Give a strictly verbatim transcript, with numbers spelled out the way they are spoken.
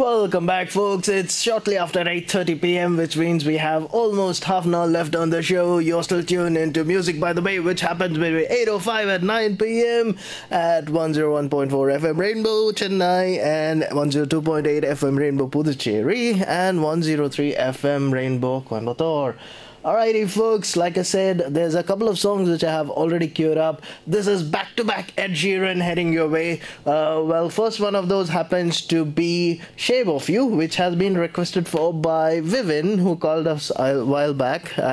Welcome back, folks. It's shortly after eight thirty p m, which means we have almost half an hour left on the show. You're still tuned into Music by the Bay, which happens between eight oh five and nine p m at one oh one point four F M Rainbow Chennai and one oh two point eight F M Rainbow Puducherry and one oh three F M Rainbow Coimbatore. Alrighty, folks, like I said, there's a couple of songs which I have already queued up. This is back-to-back Ed Sheeran heading your way. Uh, well, first one of those happens to be Shape of You, which has been requested for by Vivin, who called us a while back.